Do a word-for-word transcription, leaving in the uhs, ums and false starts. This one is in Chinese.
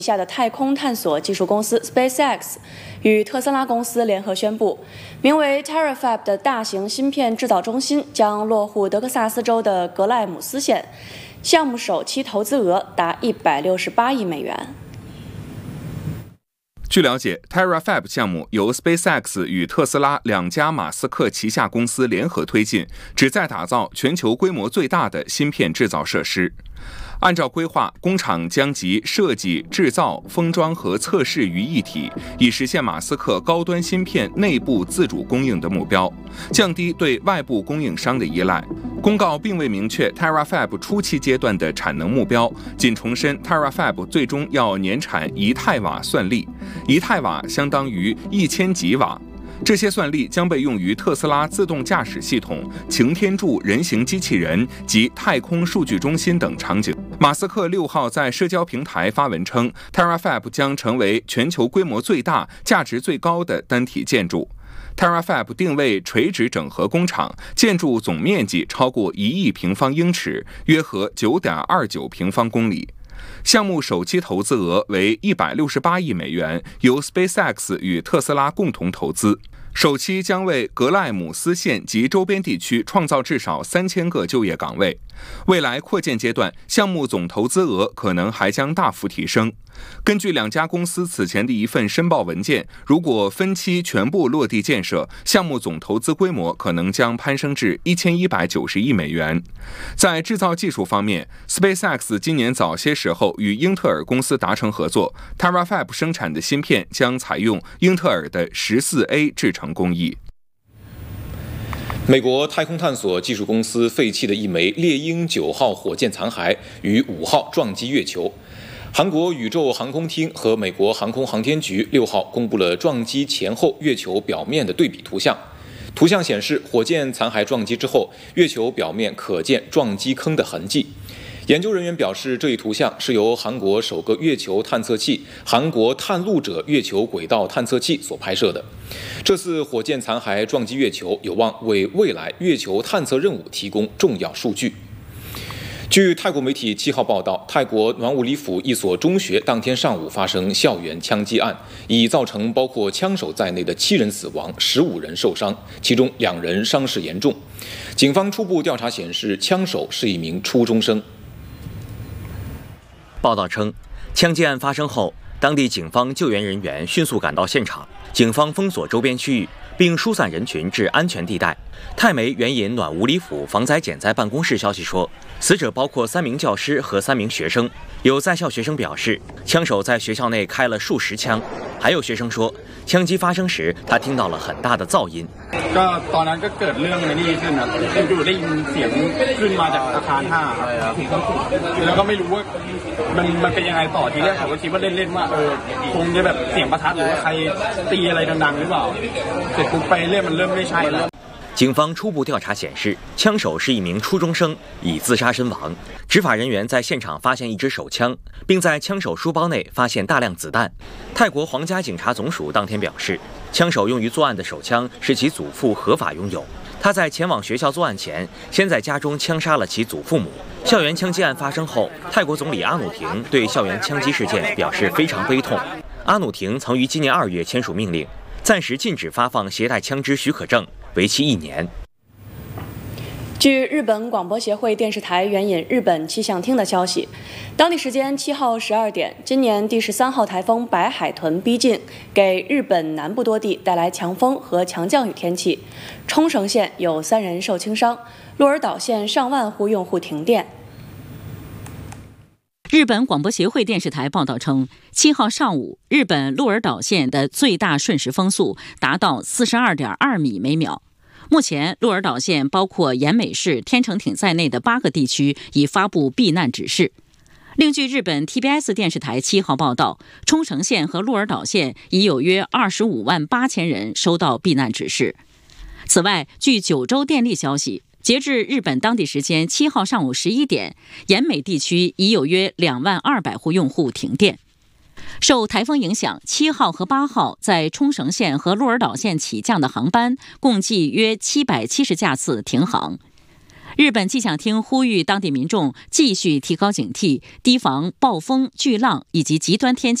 下的太空探索技术公司 SpaceX 与特斯拉公司联合宣布，名为 Terafab 的大型芯片制造中心将落户德克萨斯州的格赖姆斯县，项目首期投资额达一百六十八亿美元。 据了解 ，Terafab 项目由 SpaceX 与特斯拉两家马斯克旗下公司联合推进，旨在打造全球规模最大的芯片制造设施。按照规划，工厂将集设计、制造、封装和测试于一体，以实现马斯克高端芯片内部自主供应的目标，降低对外部供应商的依赖。公告并未明确 Terafab 初期阶段的产能目标，仅重申 Terafab 最终要年产一太瓦算力，一太瓦相当于一千吉瓦。这些算力将被用于特斯拉自动驾驶系统、擎天柱人形机器人及太空数据中心等场景。马斯克六号在社交平台发文称 ，Terafab 将成为全球规模最大、价值最高的单体建筑。Terafab 定位垂直整合工厂，建筑总面积超过一亿平方英尺，约合九点二九平方公里。项目首期投资额为一百六十八亿美元，由 SpaceX 与特斯拉共同投资。首期将为格赖姆斯县及周边地区创造至少三千个就业岗位。未来扩建阶段，项目总投资额可能还将大幅提升。根据两家公司此前的一份申报文件，如果分期全部落地建设，项目总投资规模可能将攀升至一千一百九十亿美元。在制造技术方面 ，SpaceX 今年早些时候与英特尔公司达成合作 ，Terafab 生产的芯片将采用英特尔的十四 A 制程工艺。 美国太空探索技术公司废弃的一枚猎鹰九号火箭残骸于五号撞击月球。韩国宇宙航空厅和美国航空航天局六号公布了撞击前后月球表面的对比图像。图像显示，火箭残骸撞击之后，月球表面可见撞击坑的痕迹。研究人员表示，这一图像是由韩国首个月球探测器韩国探路者月球轨道探测器所拍摄的。这次火箭残骸撞击月球，有望为未来月球探测任务提供重要数据。据泰国媒体七号报道，泰国暖武里府一所中学当天上午发生校园枪击案，已造成包括枪手在内的七人死亡，十五人受伤，其中两人伤势严重。警方初步调查显示，枪手是一名初中生。 报道称，枪击案发生后，当地警方救援人员迅速赶到现场，警方封锁周边区域，并疏散人群至安全地带。泰媒援引暖武里府防灾减灾办公室消息说，死者包括三名教师和三名学生。有在校学生表示，枪手在学校内开了数十枪。还有学生说，枪击发生时，他听到了很大的噪音。 ก็ตอนนั้นก็เกิดเรื่องนี้ขึ้นนะอยู่ได้ยินเสียงขึ้นมาจากอาคารห้าแล้วก็ไม่รู้ว่ามันมันเป็นยังไงต่อทีแรกผมก็คิดว่าเล่นๆว่าเออคงจะแบบเสียงประทัดหรือว่าใครตีอะไรดังๆหรือเปล่าเสร็จปุ๊บไปเรื่อยมันเริ่มไม่ใช่แล้ว。 警方初步调查显示，枪手是一名初中生，已自杀身亡。执法人员在现场发现一支手枪，并在枪手书包内发现大量子弹。泰国皇家警察总署当天表示，枪手用于作案的手枪是其祖父合法拥有。他在前往学校作案前，先在家中枪杀了其祖父母。校园枪击案发生后，泰国总理阿努廷对校园枪击事件表示非常悲痛。阿努廷曾于今年二月签署命令，暂时禁止发放携带枪支许可证，为期一年。 据日本广播协会电视台援引日本气象厅的消息，当地时间七号十二点，今年第十三号台风白海豚逼近，给日本南部多地带来强风和强降雨天气。冲绳县有三人受轻伤，鹿儿岛县上万户用户停电。 日本广播协会电视台报道称，七号上午，日本鹿儿岛县的最大瞬时风速达到四十二点二米每秒。目前，鹿儿岛县包括岩美市、天成町在内的八个地区已发布避难指示。另据日本 T B S 电视台七号报道，冲绳县和鹿儿岛县已有约二十五万八千人收到避难指示。此外，据九州电力消息，截至日本当地时间七号上午十一点，岩美地区已有约两万二百户用户停电。受台风影响，七号和八号在冲绳县和鹿儿岛县起降的航班共计约七百七十架次停航。 日本气象厅呼吁当地民众继续提高警惕，提防暴风、巨浪以及极端天气